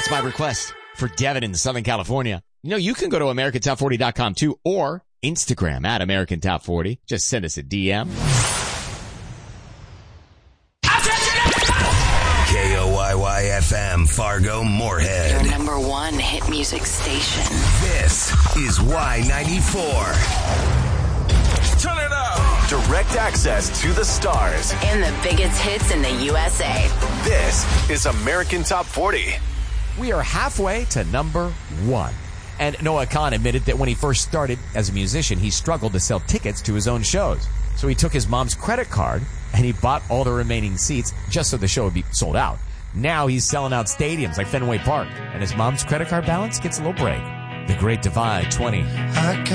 That's my request for Devin in Southern California. You know, you can go to AmericanTop40.com too, or Instagram at AmericanTop40. Just send us a DM. KOYY-FM, Fargo, Moorhead. Your number one hit music station. This is Y94. Turn it up. Direct access to the stars. And the biggest hits in the USA. This is American Top 40. We are halfway to number one. And Noah Khan admitted that when he first started as a musician, he struggled to sell tickets to his own shows. So he took his mom's credit card and he bought all the remaining seats just so the show would be sold out. Now he's selling out stadiums like Fenway Park, and his mom's credit card balance gets a little break. The Great Divide 20.